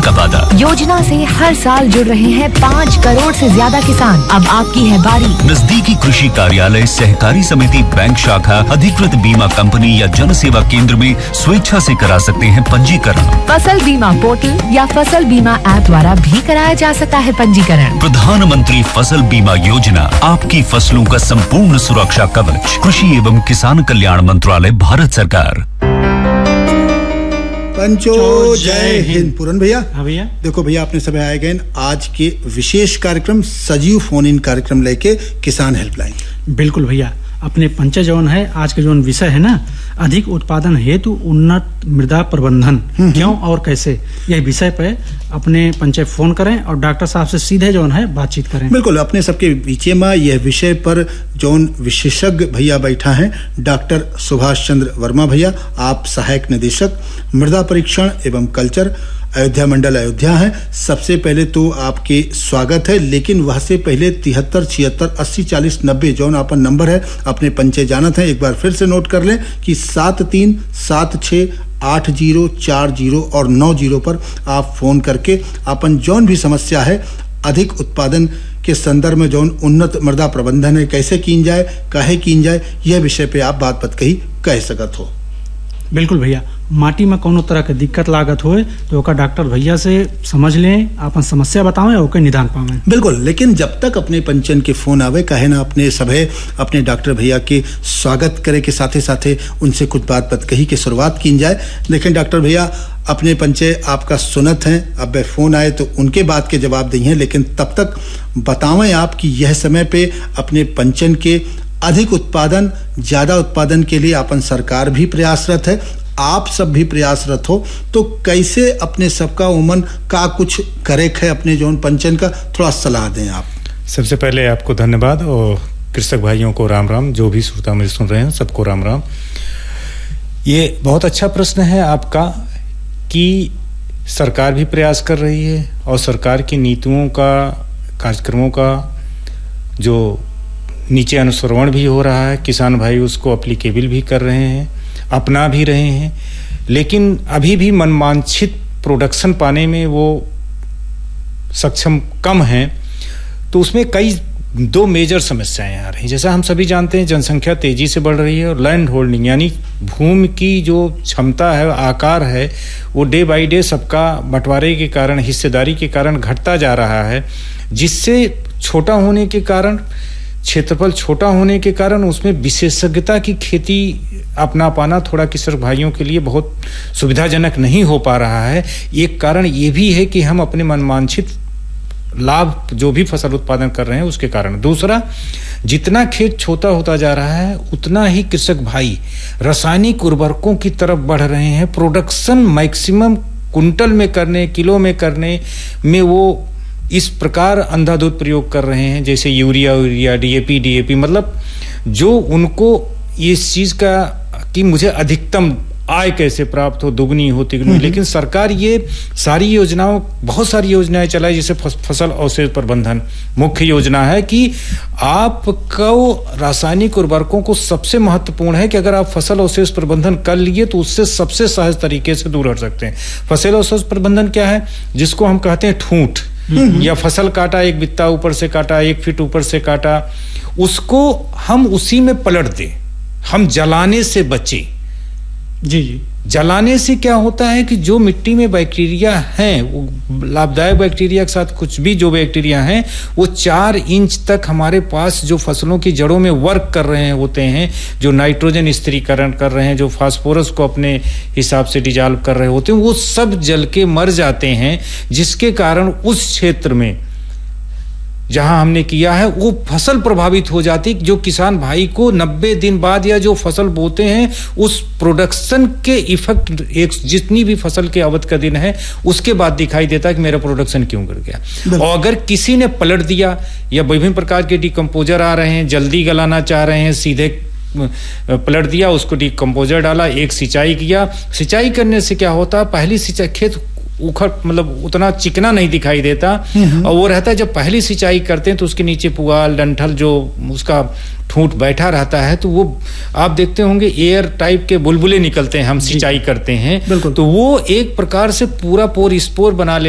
का वादा। योजना से हर साल जुड़ रहे हैं 5 करोड़ से ज्यादा किसान। अब आपकी है बारी। नजदीकी कृषि कार्यालय, सहकारी समिति, बैंक शाखा, अधिकृत बीमा कंपनी या जन सेवा केंद्र में स्वेच्छा से करा सकते हैं पंजीकरण। फसल बीमा पोर्टल या फसल बीमा ऐप द्वारा भी कराया जा सकता है पंजीकरण। प्रधानमंत्री फसल बीमा योजना, आपकी फसलों का संपूर्ण सुरक्षा कवच। कृषि एवं किसान कल्याण मंत्रालय, भारत सरकार। पंचो जय हिंद। पूरन भैया। हाँ भैया। देखो भैया, अपने सभी आए गए आज के विशेष कार्यक्रम सजीव फोन इन कार्यक्रम लेके किसान हेल्पलाइन। बिल्कुल भैया, अपने पंचे जौन है आज के जौन विषय है ना, अधिक उत्पादन हेतु उन्नत मृदा प्रबंधन क्यों और कैसे, यह विषय पे अपने पंचे फोन करें और डॉक्टर साहब से सीधे जौन है बातचीत करें। बिल्कुल, अपने सबके बीचे में यह विषय पर जौन विशेषज्ञ भैया बैठा है, डॉक्टर सुभाष चंद्र वर्मा भैया, आप सहायक निदेशक मृदा परीक्षण एवं कल्चर, अयोध्या मंडल अयोध्या है। सबसे पहले तो आपके स्वागत है, लेकिन वह से पहले 73 76 80 40 90 जौन अपन नंबर है अपने पंचे जानत है, एक बार फिर से नोट कर लें कि 73 76 80 40 और 90 पर आप फोन करके अपन जौन भी समस्या है अधिक उत्पादन के संदर्भ में जौन उन्नत मृदा प्रबंधन है, कैसे कीन जाए, काहे कीन जाए, यह विषय पे आप बात कही कह सकत हो। बिल्कुल भैया, माटी में कोनो तरह के दिक्कत लागत होए तो ओका डॉक्टर भैया से समझ लें, अपन समस्या बतावें और ओके निदान पावें। बिल्कुल, लेकिन जब तक अपने पंचन के फोन आवे, कहे ना अपने सभे अपने डॉक्टर भैया के स्वागत करे के साथे साथे उनसे कुछ बात कही के शुरुआत की जाए। लेकिन डॉक्टर भैया, अपने पंचे आपका सुनत हैं, अब फोन आए तो उनके बात के जवाब दिए, लेकिन तब तक बतावें आप कि यह समय पे अपने पंचन के अधिक उत्पादन, ज्यादा उत्पादन के लिए अपन सरकार भी प्रयासरत है, आप सब भी प्रयासरत हो, तो कैसे अपने सबका उमन का कुछ करे है अपने जौन पंचन का, थोड़ा सलाह दें आप। सबसे पहले आपको धन्यवाद और कृषक भाइयों को राम राम, जो भी श्रोता मेरे सुन रहे हैं सबको राम राम। ये बहुत अच्छा प्रश्न है आपका कि सरकार भी प्रयास कर रही है और सरकार की नीतियों का, कार्यक्रमों का जो नीचे अनुश्रवण भी हो रहा है, किसान भाई उसको एप्लीकेबल भी कर रहे हैं, अपना भी रहे हैं, लेकिन अभी भी मनमांछित प्रोडक्शन पाने में वो सक्षम कम है। तो उसमें कई 2 मेजर समस्याएं आ रही हैं। जैसा हम सभी जानते हैं, जनसंख्या तेजी से बढ़ रही है और लैंड होल्डिंग यानी भूमि की जो क्षमता है, आकार है, वो डे बाई डे सबका बंटवारे के कारण, हिस्सेदारी के कारण घटता जा रहा है, जिससे छोटा होने के कारण, क्षेत्रफल छोटा होने के कारण उसमें विशेषज्ञता की खेती अपना पाना थोड़ा किसान भाइयों के लिए बहुत सुविधाजनक नहीं हो पा रहा है। एक कारण ये भी है कि हम अपने मनमांछित लाभ जो भी फसल उत्पादन कर रहे हैं उसके कारण। दूसरा, जितना खेत छोटा होता जा रहा है उतना ही कृषक भाई रासायनिक उर्वरकों की तरफ बढ़ रहे हैं। प्रोडक्शन मैक्सिमम कुंटल में करने, किलो में करने में वो इस प्रकार अंधाधुंध प्रयोग कर रहे हैं, जैसे यूरिया, डीएपी, मतलब जो उनको इस चीज का कि मुझे अधिकतम आय कैसे प्राप्त हो, दुगनी हो तिगुनी। लेकिन सरकार ये सारी योजनाओं, बहुत सारी योजनाएं चलाई, जैसे फसल अवशेष प्रबंधन मुख्य योजना है कि आपको रासायनिक उर्वरकों को सबसे महत्वपूर्ण है कि अगर आप फसल अवशेष प्रबंधन कर लिए तो उससे सबसे सहज तरीके से दूर हट सकते हैं। फसल अवशेष प्रबंधन क्या है, जिसको हम कहते हैं ठूंठ, या फसल काटा, एक बित्ता ऊपर से काटा, 1 फीट ऊपर से काटा, उसको हम उसी में पलट दें, हम जलाने से बचे। जी, जलाने से क्या होता है कि जो मिट्टी में बैक्टीरिया हैं, वो लाभदायक बैक्टीरिया के साथ कुछ भी जो बैक्टीरिया हैं, वो 4 इंच तक हमारे पास जो फसलों की जड़ों में वर्क कर रहे होते हैं, जो नाइट्रोजन स्थिरीकरण कर रहे हैं, जो फास्फोरस को अपने हिसाब से डिजॉल्व कर रहे होते हैं, वो सब जल के मर जाते हैं, जिसके कारण उस क्षेत्र में जहां हमने किया है वो फसल प्रभावित हो जाती, जो किसान भाई को 90 दिन बाद या जो फसल बोते हैं उस प्रोडक्शन के इफेक्ट एक जितनी भी फसल के अवधि का दिन है उसके बाद दिखाई देता है कि मेरा प्रोडक्शन क्यों गिर गया। और अगर किसी ने पलट दिया या विभिन्न प्रकार के डिकम्पोजर आ रहे हैं, जल्दी गलाना चाह रहे हैं, सीधे पलट दिया, उसको डिकम्पोजर डाला, एक सिंचाई किया। सिंचाई करने से क्या होता, पहली सिंचाई खेत उखड़ मतलब उतना चिकना नहीं दिखाई देता, और वो रहता है जब पहली सिंचाई करते हैं तो उसके नीचे पुआल डंठल जो उसका ठूंठ बैठा रहता है, तो वो आप देखते होंगे एयर टाइप के बुलबुले निकलते हैं, हम सिंचाई करते हैं तो वो एक प्रकार से पूरा पोर स्पोर बना ले